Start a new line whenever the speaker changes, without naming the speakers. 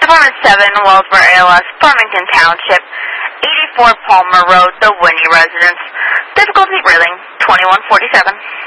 Department 7, Wellsboro ALS, Farmington Township, 84 Palmer Road, The Winnie Residence. Difficulty railing, 2147.